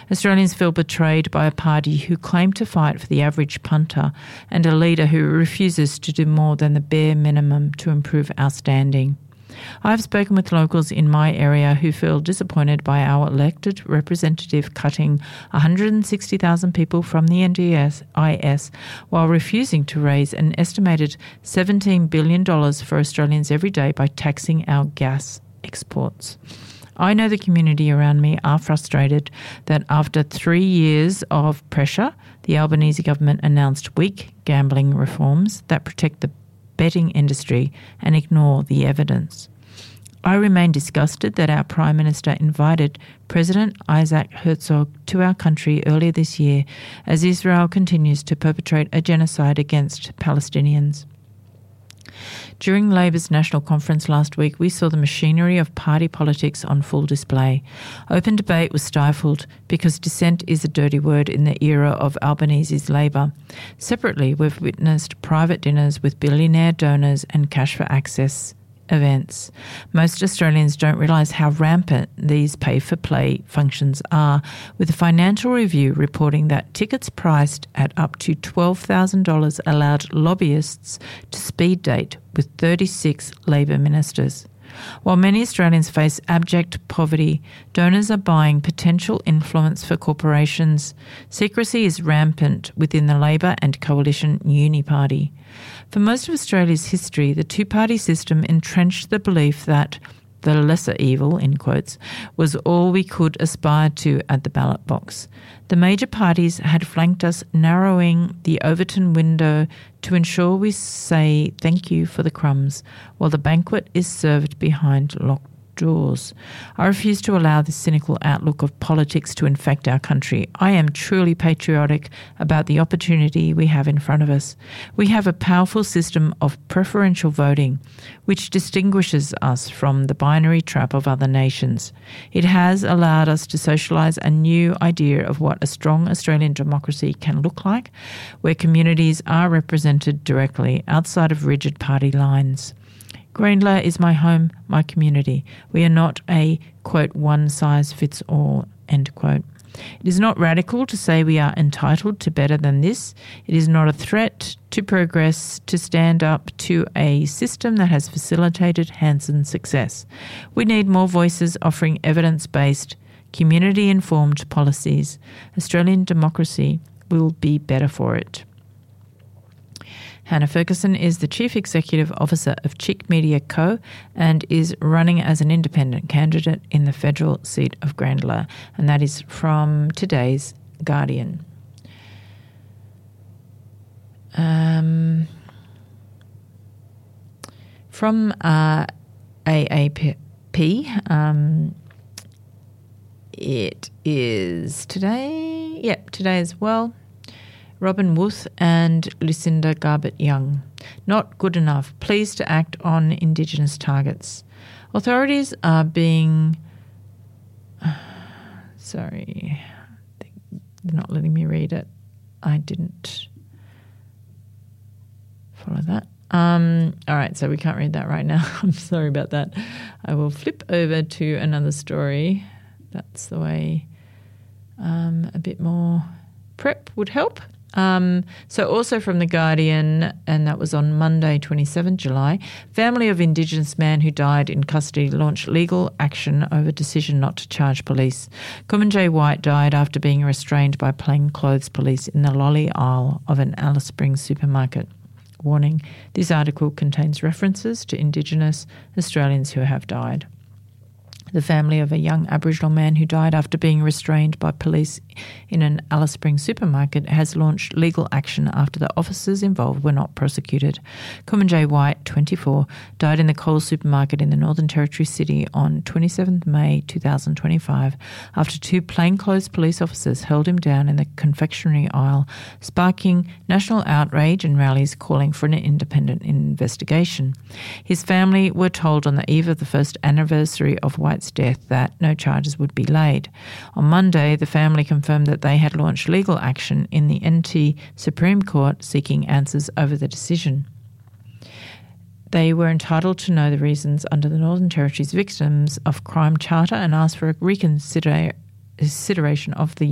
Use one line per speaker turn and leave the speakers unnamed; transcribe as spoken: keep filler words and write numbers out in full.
Australians feel betrayed by a party who claim to fight for the average punter and a leader who refuses to do more than the bare minimum to improve our standing. I have spoken with locals in my area who feel disappointed by our elected representative cutting one hundred sixty thousand people from the N D I S while refusing to raise an estimated seventeen billion dollars for Australians every day by taxing our gas exports. I know the community around me are frustrated that after three years of pressure, the Albanese government announced weak gambling reforms that protect the betting industry and ignore the evidence. I remain disgusted that our Prime Minister invited President Isaac Herzog to our country earlier this year as Israel continues to perpetrate a genocide against Palestinians. During Labor's national conference last week, we saw the machinery of party politics on full display. Open debate was stifled because dissent is a dirty word in the era of Albanese's Labor. Separately, we've witnessed private dinners with billionaire donors and cash for access events. Most Australians don't realise how rampant these pay-for-play functions are, with the Financial Review reporting that tickets priced at up to twelve thousand dollars allowed lobbyists to speed date with thirty-six Labor ministers. While many Australians face abject poverty, donors are buying potential influence for corporations. Secrecy is rampant within the Labor and Coalition Uni Party. For most of Australia's history, the two-party system entrenched the belief that the lesser evil, in quotes, was all we could aspire to at the ballot box. The major parties had flanked us, narrowing the Overton window to ensure we say thank you for the crumbs, while the banquet is served behind locked doors. I refuse to allow this cynical outlook of politics to infect our country. I am truly patriotic about the opportunity we have in front of us. We have a powerful system of preferential voting, which distinguishes us from the binary trap of other nations. It has allowed us to socialise a new idea of what a strong Australian democracy can look like, where communities are represented directly outside of rigid party lines. Grayndler is my home, my community. We are not a, quote, one-size-fits-all, end quote. It is not radical to say we are entitled to better than this. It is not a threat to progress to stand up to a system that has facilitated Hansen's success. We need more voices offering evidence-based, community-informed policies. Australian democracy will be better for it. Hannah Ferguson is the Chief Executive Officer of Chick Media Co and is running as an independent candidate in the federal seat of Grayndler, and that is from today's Guardian. Um, from uh, A A P, um, it is today, yep, today as well. Robin Wooth and Lucinda Garbutt-Young. Not good enough. Pleased to act on Indigenous targets. Authorities are being... Uh, sorry. They're not letting me read it. I didn't follow that. Um, all right, so we can't read that right now. I'm sorry about that. I will flip over to another story. That's the way um, a bit more prep would help. Um, so also from The Guardian, and that was on Monday, twenty-seventh of July, family of Indigenous man who died in custody launched legal action over decision not to charge police. Kumanjay White died after being restrained by plainclothes police in the lolly aisle of an Alice Springs supermarket. Warning, this article contains references to Indigenous Australians who have died. The family of a young Aboriginal man who died after being restrained by police in an Alice Springs supermarket has launched legal action after the officers involved were not prosecuted. Kumanjay White, twenty-four, died in the Coles supermarket in the Northern Territory city on twenty-seventh of May two thousand twenty-five after two plainclothes police officers held him down in the confectionery aisle, sparking national outrage and rallies calling for an independent investigation. His family were told on the eve of the first anniversary of White's death that no charges would be laid. On Monday, the family confirmed that they had launched legal action in the N T Supreme Court seeking answers over the decision. They were entitled to know the reasons under the Northern Territory's Victims of Crime Charter and asked for a reconsideration of the